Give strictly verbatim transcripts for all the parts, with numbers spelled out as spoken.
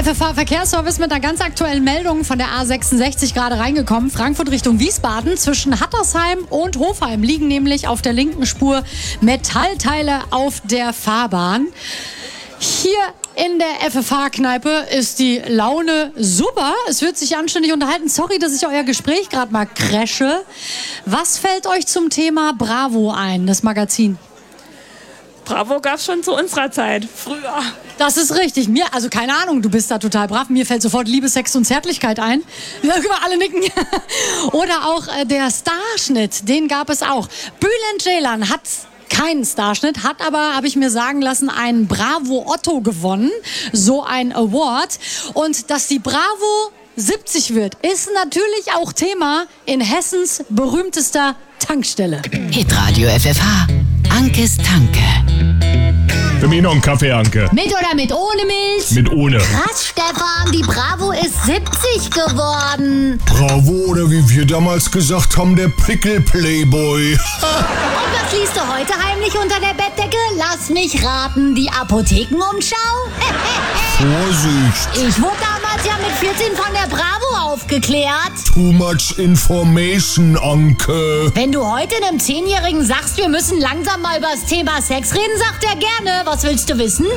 F F H-Verkehrsservice mit einer ganz aktuellen Meldung von der A sechsundsechzig gerade reingekommen. Frankfurt Richtung Wiesbaden. Zwischen Hattersheim und Hofheim liegen nämlich auf der linken Spur Metallteile auf der Fahrbahn. Hier in der F F H-Kneipe ist die Laune super. Es wird sich anständig unterhalten. Sorry, dass ich euer Gespräch gerade mal crashe. Was fällt euch zum Thema Bravo ein, das Magazin? Bravo gab es schon zu unserer Zeit, früher. Das ist richtig. Mir, also keine Ahnung, du bist da total brav. Mir fällt sofort Liebe, Sex und Zärtlichkeit ein. Ja, guck mal, alle nicken. Oder auch äh, der Starschnitt, den gab es auch. Bülent Ceylan hat keinen Starschnitt, hat aber, habe ich mir sagen lassen, einen Bravo Otto gewonnen. So ein Award. Und dass die Bravo siebzig wird, ist natürlich auch Thema in Hessens berühmtester Tankstelle. Hitradio F F H. Ankes Tanke. Für mich noch einen Kaffee, Anke. Mit oder mit ohne Milch? Mit ohne. Krass, Stefan, die Bravo ist siebzig geworden. Bravo, oder wie wir damals gesagt haben, der Prickel-Playboy. Und was liest du heute heimlich unter der Bettdecke? Lass mich raten, die Apothekenumschau? Vorsicht. Ich wurde damals ja mit vierzehn von der Bravo aufgeklärt. Too much information, Anke. Wenn du heute einem Zehnjährigen sagst, wir müssen langsam mal über das Thema Sex reden, sagt er gerne. Was willst du wissen?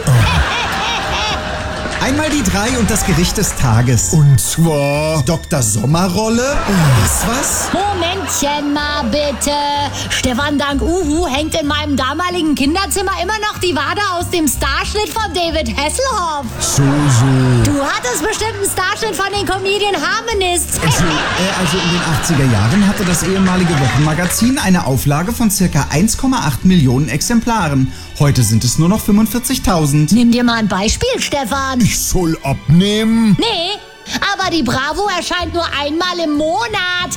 Einmal die drei und das Gericht des Tages. Und zwar Doktor Sommerrolle? Ist was? Momentchen mal bitte. Stefan Dank Uhu hängt in meinem damaligen Kinderzimmer immer noch die Wade aus dem Starschnitt von David Hasselhoff. so, so. Du hattest bestimmt einen Starschnitt von den Comedian Harmonists. Also, äh, also in den achtziger Jahren hatte das ehemalige Wochenmagazin eine Auflage von circa eins Komma acht Millionen Exemplaren. Heute sind es nur noch fünfundvierzigtausend. Nimm dir mal ein Beispiel, Stefan. Ich soll abnehmen? Nee, aber die Bravo erscheint nur einmal im Monat.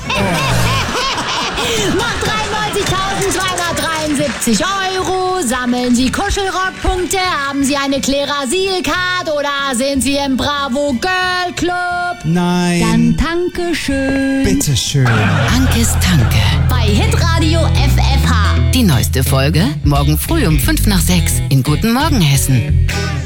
Macht dreiundneunzigtausendzweihundertdreiundsiebzig Euro. Sammeln Sie Kuschelrock-Punkte. Haben Sie eine Klerasil-Card oder sind Sie im Bravo Girl Club? Nein. Dann danke schön. Bitteschön. Ankes Tanke. Bei Hitradio F F H. Die neueste Folge morgen früh um fünf nach sechs in Guten Morgen Hessen.